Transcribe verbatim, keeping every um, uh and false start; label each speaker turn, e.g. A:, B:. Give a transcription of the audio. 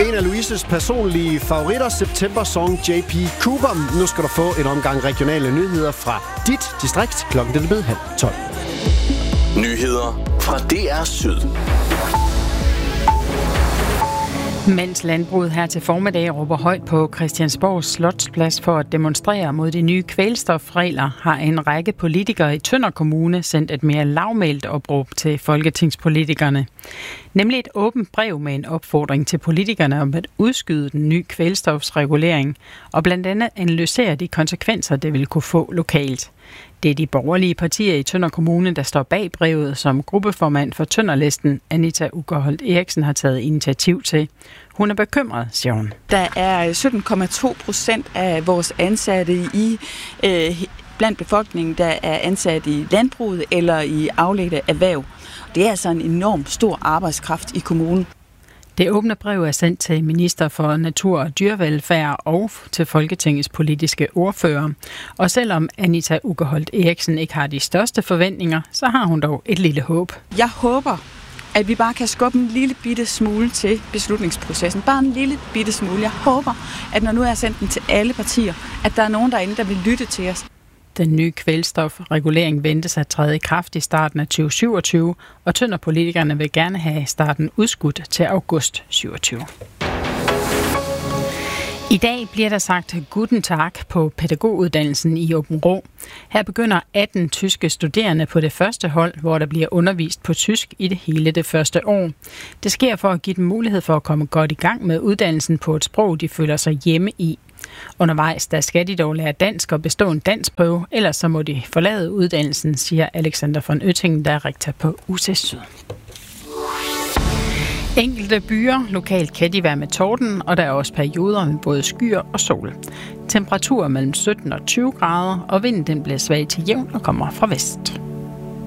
A: En af Louises personlige favoritter, September-song J P Cooper. Nu skal du få en omgang regionale nyheder fra dit distrikt. Klokken er blevet halv tolv.
B: Nyheder fra D R Syd.
C: Mens landbruget her til formiddag råber højt på Christiansborgs Slotsplads for at demonstrere mod de nye kvælstofregler, har en række politikere i Tønder Kommune sendt et mere lavmælt opråb til folketingspolitikerne. Nemlig et åbent brev med en opfordring til politikerne om at udskyde den nye kvælstofsregulering og blandt andet analysere de konsekvenser, det vil kunne få lokalt. Det er de borgerlige partier i Tønder Kommune, der står bag brevet, som gruppeformand for Tønderlisten, Anita Ukkerholt Eriksen, har taget initiativ til. Hun er bekymret, siger hun.
D: Der er sytten komma to procent af vores ansatte i øh, blandt befolkningen, der er ansat i landbruget eller i afledte erhverv. Det er altså en enorm stor arbejdskraft i kommunen.
C: Det åbne brev er sendt til minister for natur og dyrevelfærd og til Folketingets politiske ordfører. Og selvom Anita Ukkerholt Eriksen ikke har de største forventninger, så har hun dog et lille håb.
D: Jeg håber, at vi bare kan skubbe en lille bitte smule til beslutningsprocessen. Bare en lille bitte smule. Jeg håber, at når nu er sendt den til alle partier, at der er nogen derinde, der vil lytte til os.
C: Den nye kvælstofregulering ventes at træde i kraft i starten af tyve syvogtyve, og Tønderpolitikerne vil gerne have starten udskudt til august syvogtyve. I dag bliver der sagt guten tag på pædagoguddannelsen i Aabenraa. Her begynder atten tyske studerende på det første hold, hvor der bliver undervist på tysk i det hele det første år. Det sker for at give dem mulighed for at komme godt i gang med uddannelsen på et sprog, de føler sig hjemme i. Undervejs der skal de dog lære dansk og bestå en danskprøve, ellers så må de forlade uddannelsen, siger Alexander von Oettingen, der er rektor på U C Syd. Enkelte byer lokalt kan de være med torden, og der er også perioder med både skyer og sol. Temperaturer mellem sytten og tyve grader, og vinden den bliver svag til jævn og kommer fra vest.